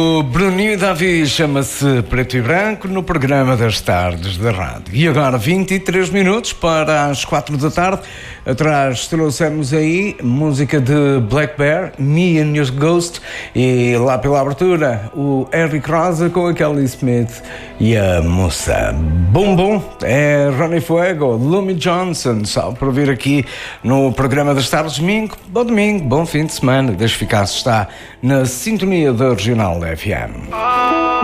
O Bruninho Davi chama-se Preto e Branco no programa das tardes da rádio. E agora 23 minutos para as 4 da tarde. Atrás trouxemos aí música de Black Bear, Me and Your Ghost, e lá pela abertura o Eric Rosa com a Kelly Smith e a moça. Bom, é Ronnie Fuego, Lumi Johnson, só para vir aqui no programa das tardes. Domingo, bom fim de semana. Desde ficar está na sintonia da Regional FM.